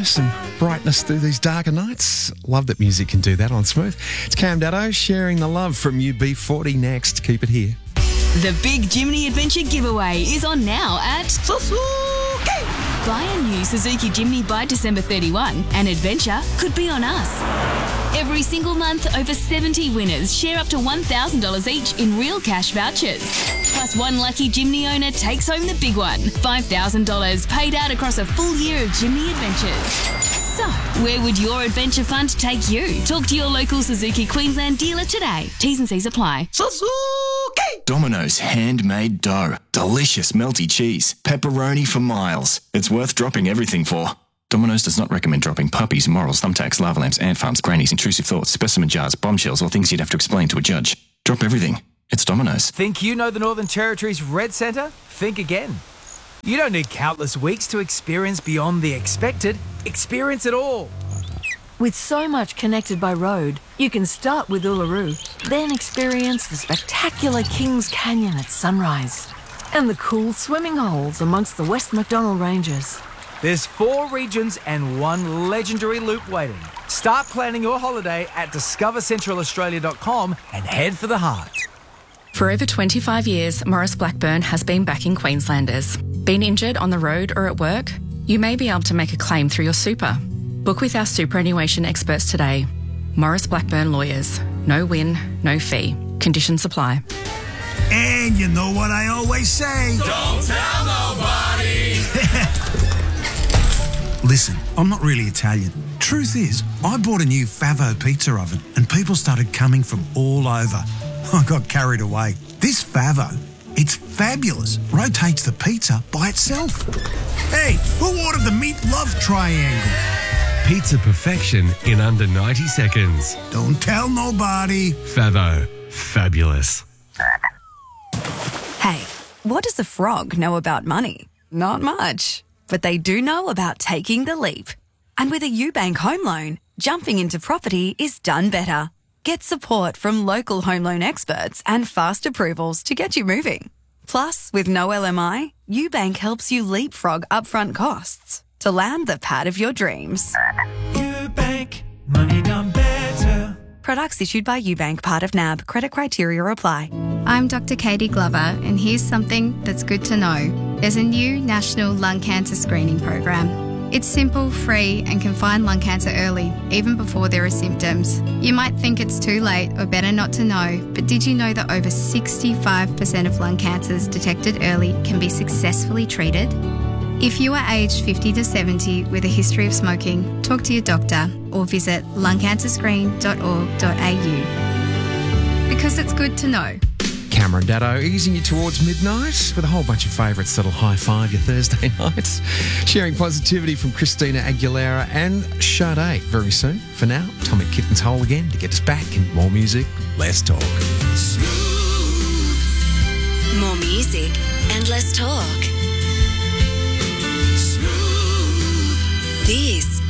know, some brightness through these darker nights. Love that music can do that on Smooth. It's Cam Daddo sharing the love from UB40 next. Keep it here. The Big Jimny Adventure giveaway is on now at Suzuki. Buy a new Suzuki Jimny by December 31 and adventure could be on us. Every single month, over 70 winners share up to $1,000 each in real cash vouchers. Plus, one lucky Jimny owner takes home the big one, $5,000 paid out across a full year of Jimny adventures. So, where would your adventure fund take you? Talk to your local Suzuki Queensland dealer today. T's and C's apply. Suzuki! Domino's handmade dough. Delicious melty cheese. Pepperoni for miles. It's worth dropping everything for. Domino's does not recommend dropping puppies, morals, thumbtacks, lava lamps, ant farms, grannies, intrusive thoughts, specimen jars, bombshells, or things you'd have to explain to a judge. Drop everything. It's Domino's. Think you know the Northern Territory's Red Centre? Think again. You don't need countless weeks to experience beyond the expected. Experience it all. With so much connected by road, you can start with Uluru, then experience the spectacular Kings Canyon at sunrise and the cool swimming holes amongst the West MacDonnell Ranges. There's 4 regions and 1 legendary loop waiting. Start planning your holiday at discovercentralaustralia.com and head for the heart. For over 25 years, Morris Blackburn has been backing Queenslanders. Been injured on the road or at work? You may be able to make a claim through your super. Book with our superannuation experts today. Morris Blackburn Lawyers. No win, no fee. Conditions apply. And you know what I always say? Don't tell nobody! Listen, I'm not really Italian. Truth is, I bought a new Favo pizza oven and people started coming from all over. I got carried away. This Favo, it's fabulous. Rotates the pizza by itself. Hey, who ordered the meat love triangle? Pizza perfection in under 90 seconds. Don't tell nobody. Favo. Fabulous. Hey, what does a frog know about money? Not much. But they do know about taking the leap. And with a UBank home loan, jumping into property is done better. Get support from local home loan experts and fast approvals to get you moving. Plus, with no LMI, UBank helps you leapfrog upfront costs to land the pad of your dreams. UBank, money done better. Products issued by UBank, part of NAB. Credit criteria apply. I'm Dr. Katie Glover, and here's something that's good to know. There's a new national lung cancer screening program. It's simple, free, and can find lung cancer early, even before there are symptoms. You might think it's too late or better not to know, but did you know that over 65% of lung cancers detected early can be successfully treated? If you are aged 50 to 70 with a history of smoking, talk to your doctor or visit lungcancerscreen.org.au. Because it's good to know. Cameron Daddo easing you towards midnight with a whole bunch of favourites that'll high-five your Thursday nights. Sharing positivity from Christina Aguilera and Sade very soon. For now, Atomic Kitten's Hole again to get us back in more music, less talk. More music and less talk. This